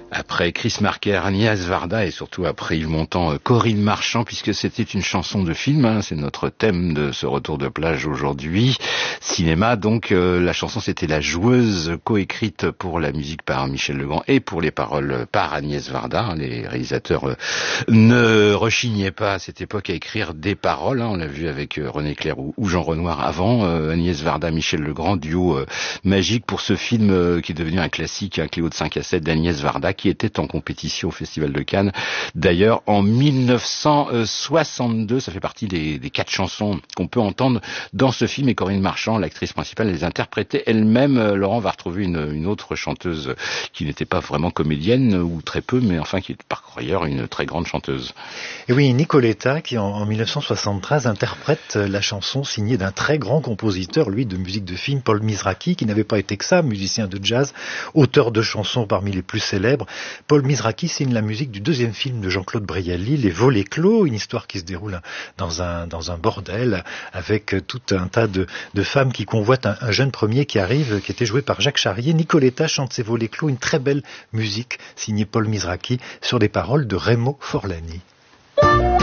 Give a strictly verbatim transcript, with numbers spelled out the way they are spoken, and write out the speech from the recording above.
Après Chris Marker, Agnès Varda et surtout après Yves Montand, Corinne Marchand, puisque c'était une chanson de film, hein, c'est notre thème de ce retour de plage aujourd'hui. Cinéma, donc euh, la chanson c'était La Joueuse, coécrite pour la musique par Michel Legrand et pour les paroles par Agnès Varda. Les réalisateurs euh, ne rechignaient pas à cette époque à écrire des paroles, hein, on l'a vu avec euh, René Clair ou, ou Jean Renoir avant, euh, Agnès Varda, Michel Legrand, duo euh, magique pour ce film euh, qui est devenu un classique, un Cléo de cinq à sept d'Agnès Varda, qui était en compétition au Festival de Cannes. D'ailleurs, en mille neuf cent soixante-deux, ça fait partie des, des quatre chansons qu'on peut entendre dans ce film, et Corinne Marchand, l'actrice principale, les interprétait elle-même. Laurent va retrouver une, une autre chanteuse qui n'était pas vraiment comédienne, ou très peu, mais enfin qui est par ailleurs une très grande chanteuse. Et oui, Nicoletta, qui en, en mille neuf cent soixante-treize interprète la chanson signée d'un très grand compositeur, lui, de musique de film, Paul Mizrachi, qui n'avait pas été que ça, musicien de jazz, auteur de chansons parmi les plus célèbres. Paul Mizrachi signe la musique du deuxième film de Jean-Claude Brialy, Les Volets Clos, une histoire qui se déroule dans un, dans un bordel, avec tout un tas de, de femmes qui convoitent un, un jeune premier qui arrive, qui était joué par Jacques Charrier. Nicoletta chante ces Volets Clos, une très belle musique signée Paul Mizrachi, sur des paroles de Remo Forlani.